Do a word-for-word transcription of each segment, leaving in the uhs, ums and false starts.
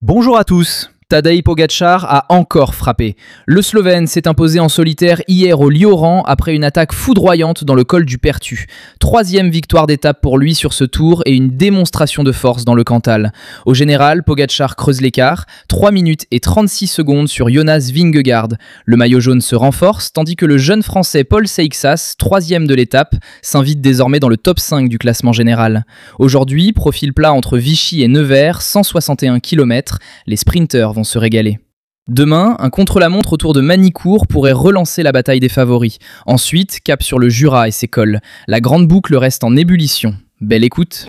Bonjour à tous. Tadej Pogačar a encore frappé. Le Slovène s'est imposé en solitaire hier au Lioran après une attaque foudroyante dans le col du Pertu. Troisième victoire d'étape pour lui sur ce tour et une démonstration de force dans le Cantal. Au général, Pogačar creuse l'écart, trois minutes et trente-six secondes sur Jonas Vingegaard. Le maillot jaune se renforce, tandis que le jeune français Paul Seixas, troisième de l'étape, s'invite désormais dans le top cinq du classement général. Aujourd'hui, profil plat entre Vichy et Nevers, cent soixante et un kilomètres, les sprinteurs vont se régaler. Demain, un contre-la-montre autour de Manicourt pourrait relancer la bataille des favoris. Ensuite, cap sur le Jura et ses cols. La grande boucle reste en ébullition. Belle écoute.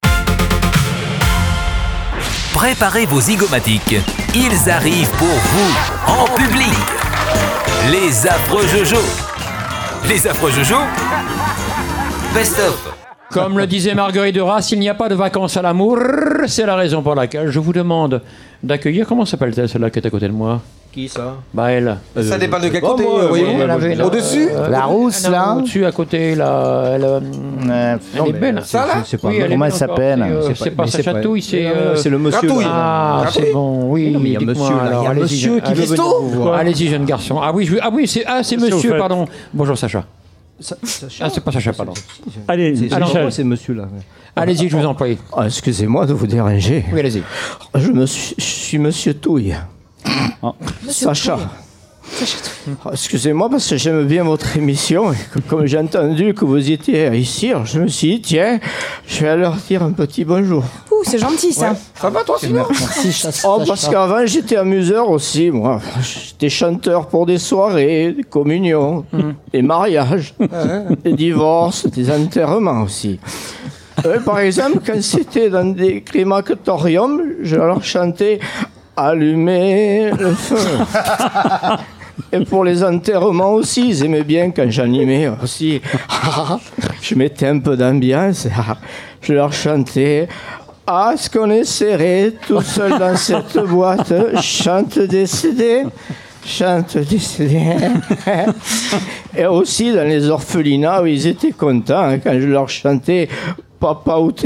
Préparez vos zygomatiques. Ils arrivent pour vous, en public. Les affreux Jojo. Les affreux Jojo. Best of. Comme le disait Marguerite Duras, s'il n'y a pas de vacances à l'amour, c'est la raison pour laquelle je vous demande d'accueillir. Comment s'appelle-t-elle celle-là qui est à côté de moi? Qui ça? Bah elle. Euh, ça dépend de quel côté. Bon, moi, oui, elle avait une- au-dessus euh, La rousse, non, là. Au-dessus, à côté, là. Elle, euh, Euh, elle est belle. Ça, là? Je sais pas Oui, elle est comment elle belle s'appelle. encore. C'est, euh, C'est c'est pas mais sa c'est pas- chatouille, c'est. Non, euh, c'est le monsieur. Gratouille. là. Ah, Gratouille. c'est bon, oui. Non, mais il y a dites-moi, monsieur, là. alors, Il y a allez-y, monsieur je- qui veut allez-y, venir vous voir. Allez-y, jeune garçon. Ah oui, je... ah, oui c'est, ah, c'est Qu'est-ce que monsieur, vous faites pardon. Bonjour, Sacha. Ça- ça- Ah, c'est pas Sacha, pardon. Allez, C'est Alors, Michel. moi, c'est monsieur là. Allez-y, je vous en prie. Ah, excusez-moi de vous déranger. Oui, allez-y. Je, me suis, je suis monsieur Touille. Ah. Sacha. Ah, excusez-moi parce que j'aime bien votre émission et que, comme j'ai entendu que vous étiez ici, alors je me suis dit, tiens, je vais leur dire un petit bonjour. Ouh, c'est gentil ça. Ça va toi sinon? Oh, parce qu'avant j'étais amuseur aussi, moi. J'étais chanteur pour des soirées, des communions, des mariages, des divorces, des enterrements aussi. Euh, par exemple, quand c'était dans des crématoriums, je leur chantais « Allumez le feu ». Et pour les enterrements aussi, ils aimaient bien quand j'animais aussi. Je mettais un peu d'ambiance. Je leur chantais « Ah, ce qu'on est serré tout seul dans cette boîte, chante décédé, chante décédé. » Et aussi dans les orphelinats où ils étaient contents hein, quand je leur chantais « Papa outé ».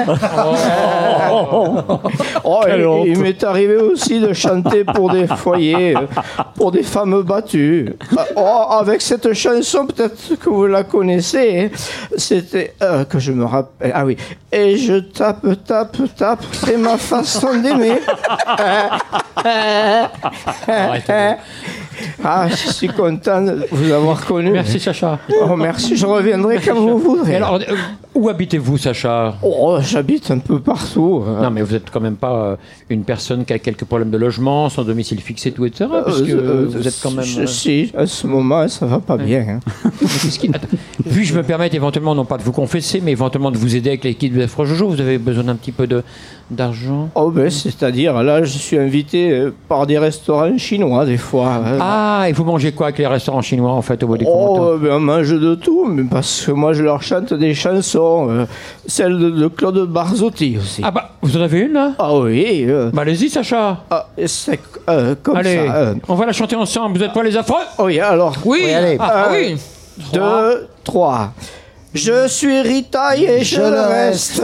Oh, Quelle il, honte. il m'est arrivé aussi de chanter pour des foyers, euh, pour des femmes battues. Oh, avec cette chanson, peut-être que vous la connaissez, hein, c'était euh, que je me rappelle. Ah oui. Et je tape, tape, tape, c'est ma façon d'aimer. Ah, je suis content de vous avoir connu. Merci, Sacha. Oh, merci, je reviendrai quand vous voudrez. Et alors, euh, où habitez-vous, Sacha? Oh, j'habite un peu partout. hein. Non, mais vous êtes quand même pas euh, une personne qui a quelques problèmes de logement, sans domicile fixe et tout, et cetera. Parce que Euh, euh, vous êtes quand même. je- euh, Si, à ce moment, ça va pas bien. hein. qu'est-ce qui- Attends, puis-je me permettre éventuellement, non pas de vous confesser, mais éventuellement de vous aider avec l'équipe de Afro Jojo? Vous avez besoin d'un petit peu de, d'argent? Oh, ben, c'est-à-dire, là, je suis invité euh, par des restaurants chinois, des fois. hein. Ah, et vous mangez quoi avec les restaurants chinois, en fait, au bout du compte? Oh, euh, ben, on mange de tout, mais parce que moi, je leur chante des chansons. euh, celle de, de Claude Barzotti aussi. Ah bah, vous en avez une, là? Ah oui. euh, Bah, allez-y, Sacha. ah, c'est euh, comme Allez, ça. euh. on va la chanter ensemble. Vous êtes pas les affreux? Oh, oui, alors. Oui, allez. ah, Un, oui. Deux, trois. Je suis Ritaille et je, le reste.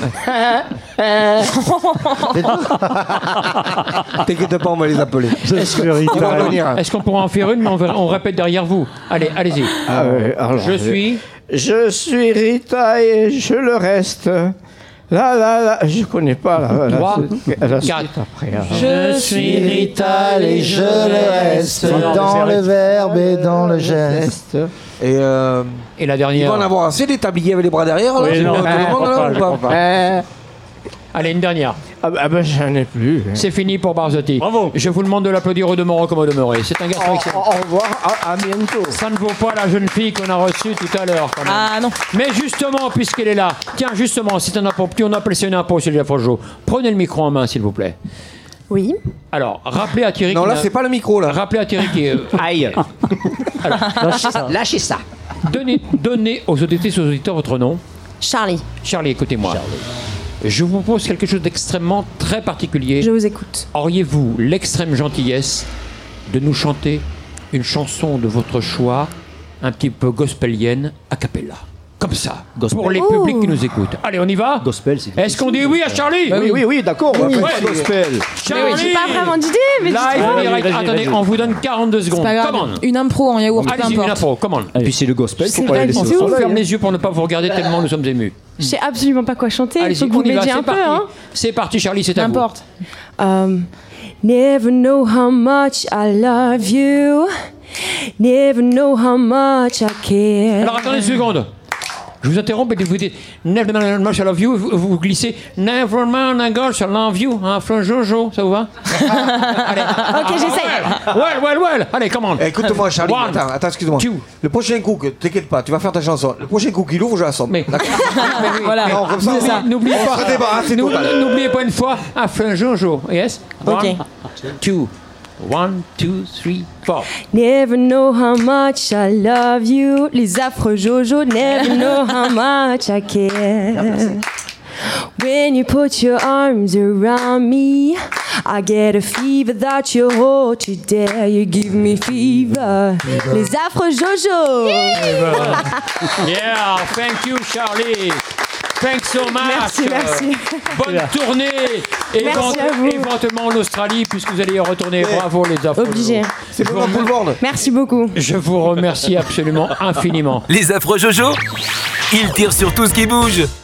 T'inquiète pas, on va les appeler. Est-ce que- Ils vont revenir. Est-ce qu'on pourra en faire une, mais on, verra- on répète derrière vous? Allez, allez-y. Ah, ouais, alors, Je suis... Je suis Rita et je le reste. Là, là, là, je connais pas la, la, Trois, la, la suite quatre. après. hein. Je suis Rital et je le reste. Dans le verbe et dans le geste. Et euh, Et la il dernière. va en avoir assez des tabliers avec les bras derrière. Là, Oui, c'est non, bien, tout le je monde, crois là, pas, ou je pas crois pas. Euh, Allez, une dernière. ah, bah, ah bah, j'en ai plus. hein. C'est fini pour Barzotti. Bravo. Je vous demande de l'applaudir au demeurant comme au demeuré. C'est un garçon Au, excellent. au revoir, à, à bientôt. Ça ne vaut pas la jeune fille qu'on a reçue tout à l'heure, quand même. Ah non. Mais justement, puisqu'elle est là, tiens, justement, c'est un impôt, on appelle ça une impôt, c'est la Frojo. Prenez le micro en main, s'il vous plaît. Oui. Alors, rappelez à Thierry. Non, qui là, n'a- c'est pas le micro, là. Rappelez à Thierry qui est. Aïe. Lâchez ça. Lâchez ça. Donnez, donnez aux auditrices et aux auditeurs votre nom. Charlie, Charlie, écoutez-moi. Je vous propose quelque chose d'extrêmement très particulier. je vous écoute. Auriez-vous l'extrême gentillesse de nous chanter une chanson de votre choix, un petit peu gospelienne, a cappella, comme ça, Gospel. pour les Oh. publics qui nous écoutent. Allez, on y va. Gospel, c'est Est-ce qu'on dit oui à Charlie? Oui, oui, oui, d'accord. on va Ouais. faire du gospel. Charlie. J'ai pas vraiment d'idée, mais Live dis-toi. en direct. Vas-y, vas-y, Attendez, vas-y. on vous donne quarante-deux secondes. Pas grave. Come on. Une impro en yaourt, peu Allez-y, une importe. info, come on. Et puis c'est le gospel, faut C'est pas pas les du laisser tout. au On soleil. ferme les yeux pour ne pas vous regarder tellement nous sommes émus. Je sais absolument pas quoi chanter. Il faut Allez-y, que vous on y va, m'aidiez c'est un peu. parti. Hein. C'est parti, Charlie, c'est à vous. N'importe. Um, never know how much I love you. Never know how much I care. Alors attendez une seconde. Je vous interromps et vous dites Never mind, much I love you. Vous, vous glissez Never mind, I got I love you. Un frère Jojo, ça vous va? Allez. Ok, j'essaye. Well, well, well. Allez, comment? Eh, Écoute-moi, Charlie. One, Attends, attends, excuse-moi. two. Le prochain coup, que- t'inquiète pas, tu vas faire ta chanson. Le prochain coup qu'il ouvre, je la somme. Mais- D'accord. Voilà. Non, comme ça, C'est on- ça. N'oubliez On pas. se débarrasse, c'est Nou- total. N'oubliez pas une fois un frère Jojo. Yes? Ok. One, two. One, two, three, four. Never know how much I love you. Les affreux Jojo. Never know how much I care. When you put your arms around me, I get a fever that you hold you dare. You give me fever. Les affreux Jojo. Yeah, thank you, Charlie. Thanks so much. Merci, merci. Bonne tournée. Et Merci à vous. éventuellement en Australie, puisque vous allez y retourner. Bravo, les affreux. Obligé. C'est pour tout le monde. Merci beaucoup. Je vous remercie absolument infiniment. Les affreux Jojo, ils tirent sur tout ce qui bouge.